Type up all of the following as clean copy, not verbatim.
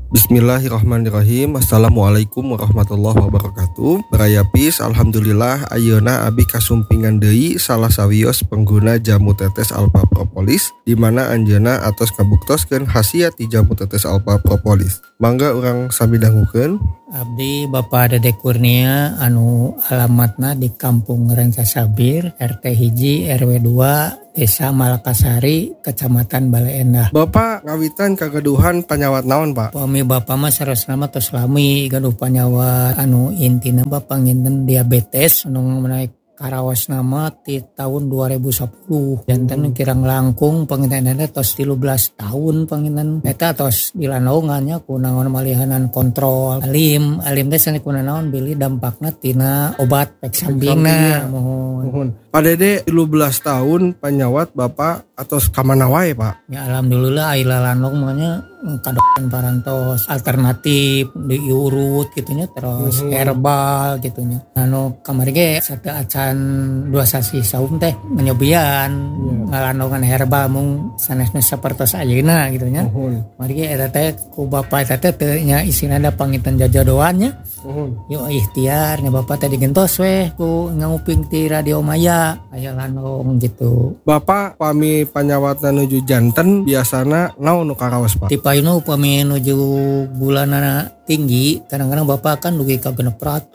Bismillahirrahmanirrahim. Assalamualaikum warahmatullahi wabarakatuh. Berayapis, alhamdulillah ayeuna abi kasumpingan deui salah sawios pengguna jamu tetes alpha propolis di mana anjeunna atos kabuktoskeun khasiat ti jamu tetes alpha propolis. Mangga urang sami dangukeun. Abdi Bapak Dede Kurnia anu alamatna di Kampung Rancasabir, RT hiji RW 2 Desa Malakasari, Kecamatan Bale Endah. Bapak ngawitan kagaduhan panyawat naon, Pak? Pami Bapak mah sarosna tos lami gaduh panyawat anu intina Bapak nginten diabetes anu menaik karawas nama di tahun 2010 jantan kirang langkung pangintenannya tos 13 tahun panginten eta tos dilanongannya kunaon malihanan kontrol alim teh sani kunaon bili dampakna tina obat pek sambingna mohon. Pak Dede 13 tahun panyawat Bapak atos kamana wae, Pak? Ya alhamdulillah aila lanong manya kadokan parantos alternatif diurut gitunya terus herbal gitunya. Anu kamari ge sate acan 2 sasi saum teh nyobian ngalanongan herbal mung sanesna sapertos ayeuna gitunya. Mari ge eta teh ku Bapak eta teh teu nya isina da pangitan jajodoannya. Yo ikhtiar nya Bapak teh digentos we ku nguping ti Radio Maya aya lanong gitu. Bapak pami panyawatna nuju janten biasana naon nu karaos, Pak? Tipayuna upami nuju bulanana tinggi kadang-kadang Bapak kan dugi ka 600,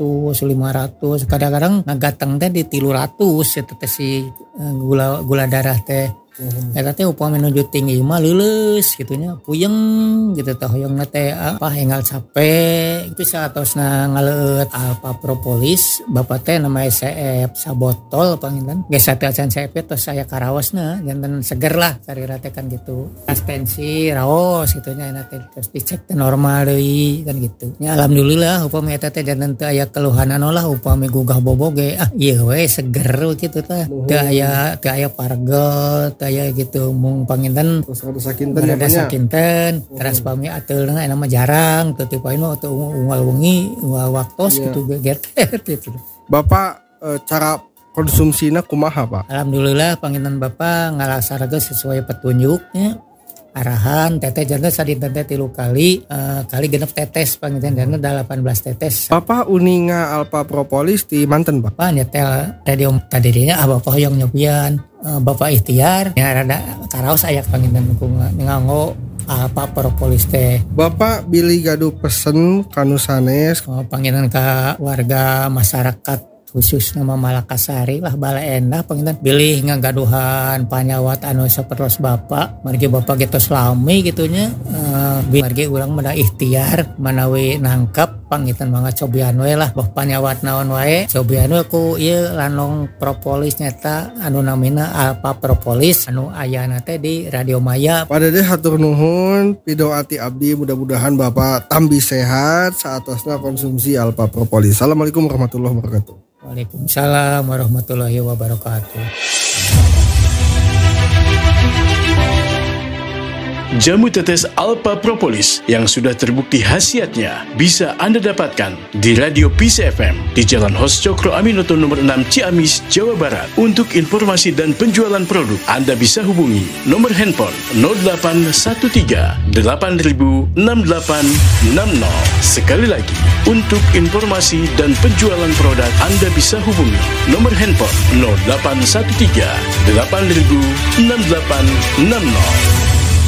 500, kadang-kadang ngagateng teh di 300 eta teh si gula darah teh. Eta teh upami nuju tinggi mah leuleus gitunya puyeng gitu teh hoyongna teh enggal capek itu saatosna ngaleut alpha propolis Bapak teh nama SCF sabotol pangilan geus sate acan CF tos aya karaosna janten seger lah sarira teh kan gitu tensi raos gitunya enak teh terus dicek teh normal deui kan gitu nya alhamdulillah upami eta teh janten teu aya keluhanan lah upami gugah boboge ieu we seger kitu teh teu aya pargel aya gitu mung panginten terus ada sakinten terus pami ateulna enak mah jarang teu tipainu teu unggal wengi unggal waktos gitu geter gitu. Bapak cara konsumsina kumaha, Pak? Alhamdulillah panginten Bapak ngalaksanakeun sesuai petunjuknya arahan teteh jantan sadinten teh 3 kali genep tetes panginten jantan 18 tetes. Bapak uninga alpha propolis di manten, Pak? Pak nyetel radio tadinya Bapak hoyong nyobian Bapak ikhtiar ya rada karaos aya panginten ku nganggo alpha propolis teh. Bapak bilih gaduh pesen kanu sanes panginten ka warga masyarakat khusus nama Malakasari lah Bale Endah panginten bilih ngagaduhan panyawat anu sapertos Bapak margi Bapak getos lami gitunya margi urang mada ikhtiar manawi nangkap panginten mangga cobian we lah boh panyawat naon wae cobian we ku ieu lanong propolis nyata anu namina alpha propolis anu ayana teh di Radio Maya. Pak Dede hatur nuhun pidoati abdi mudah-mudahan Bapak tambi sehat saatosna konsumsi alpha propolis. Assalamualaikum warahmatullahi wabarakatuh. Waalaikumsalam warahmatullahi wabarakatuh. Jamu tetes alpha propolis yang sudah terbukti khasiatnya bisa Anda dapatkan di Radio Peace FM di Jalan Hos Cokro Aminoto nomor 6 Ciamis, Jawa Barat. Untuk informasi dan penjualan produk Anda bisa hubungi nomor handphone 0813 8000 6860. Sekali lagi, untuk informasi dan penjualan produk Anda bisa hubungi nomor handphone 0813 8000 6860.